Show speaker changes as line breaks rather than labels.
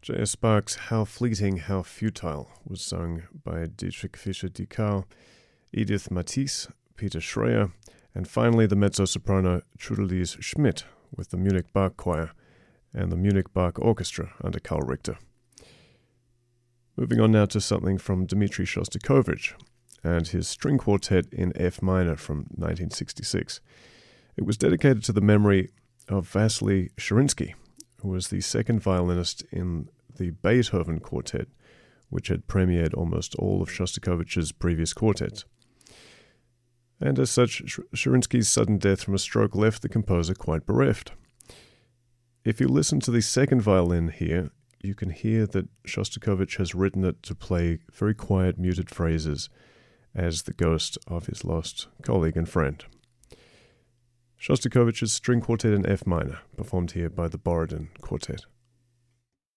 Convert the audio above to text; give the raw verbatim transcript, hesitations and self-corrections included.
J S. Bach's How Fleeting, How Futile was sung by Dietrich Fischer-Dickau, Edith Matisse, Peter Schreyer, and finally the mezzo-soprano Trudelise Schmidt with the Munich Bach Choir and the Munich Bach Orchestra under Karl Richter. Moving on now to something from Dmitri Shostakovich and his string quartet in F minor from nineteen sixty-six. It was dedicated to the memory of Vasily Sherinsky, who was the second violinist in the Beethoven Quartet, which had premiered almost all of Shostakovich's previous quartets. And as such, Sherinsky's sudden death from a stroke left the composer quite bereft. If you listen to the second violin here, you can hear that Shostakovich has written it to play very quiet, muted phrases as the ghost of his lost colleague and friend. Shostakovich's string quartet in F minor, performed here by the Borodin Quartet.